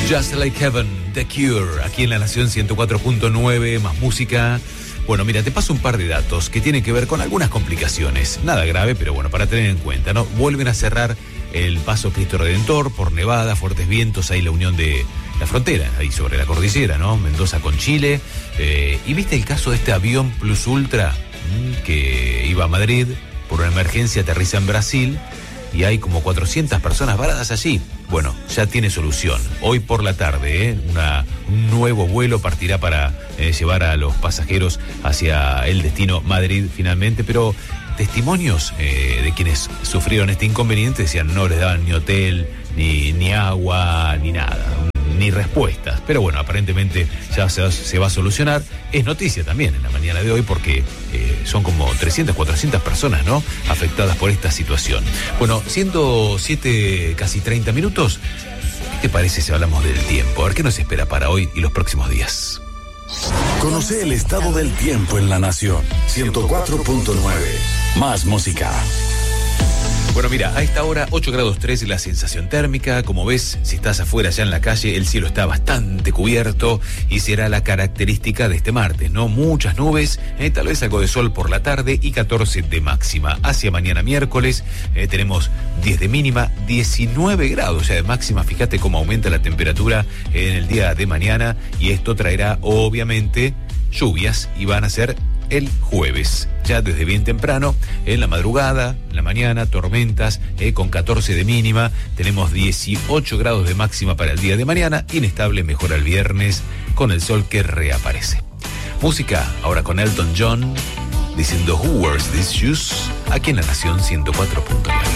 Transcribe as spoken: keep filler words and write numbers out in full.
Just Like Heaven, The Cure, aquí en La Nación ciento cuatro punto nueve, más música. Bueno, mira, te paso un par de datos que tienen que ver con algunas complicaciones. Nada grave, pero bueno, para tener en cuenta, ¿no? Vuelven a cerrar el paso Cristo Redentor por Nevada, fuertes vientos, ahí la unión de la frontera, ahí sobre la cordillera, ¿no? Mendoza con Chile. Eh, y viste el caso de este avión Plus Ultra mmm, que iba a Madrid, por una emergencia aterriza en Brasil y hay como cuatrocientas personas varadas allí. Bueno, ya tiene solución. Hoy por la tarde, ¿eh? Una, un nuevo vuelo partirá para eh, llevar a los pasajeros hacia el destino Madrid finalmente, pero testimonios eh, de quienes sufrieron este inconveniente decían no les daban ni hotel, ni, ni agua, ni nada, ni respuestas. Pero bueno, aparentemente ya se, se va a solucionar. Es noticia también en la mañana de hoy porque eh, son como trescientas, cuatrocientas personas, ¿no?, afectadas por esta situación. Bueno, ciento siete, casi treinta minutos. ¿Qué te parece si hablamos del tiempo? A ver qué nos espera para hoy y los próximos días. Conoce el estado del tiempo en La Nación ciento cuatro punto nueve. Más música. Bueno, mira, a esta hora ocho grados tres la sensación térmica. Como ves, si estás afuera ya en la calle, el cielo está bastante cubierto y será la característica de este martes, ¿no? Muchas nubes, eh, tal vez algo de sol por la tarde y catorce de máxima. Hacia mañana miércoles eh, tenemos diez de mínima, diecinueve grados ya de máxima. Fíjate cómo aumenta la temperatura en el día de mañana y esto traerá obviamente lluvias y van a ser el jueves, ya desde bien temprano, en la madrugada, en la mañana, tormentas, eh, con catorce de mínima, tenemos dieciocho grados de máxima para el día de mañana, inestable mejora el viernes, con el sol que reaparece. Música, ahora con Elton John, diciendo Who Wears These Shoes, aquí en La Nación ciento cuatro punto nueve.